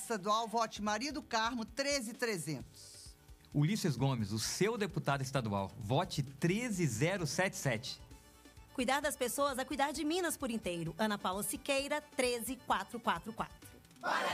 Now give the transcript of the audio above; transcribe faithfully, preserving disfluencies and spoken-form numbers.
estadual, vote Maria do Carmo, treze mil e trezentos. Ulisses Gomes, o seu deputado estadual, vote treze mil setenta e sete. Cuidar das pessoas é cuidar de Minas por inteiro. Ana Paula Siqueira, treze mil quatrocentos e quarenta e quatro. Para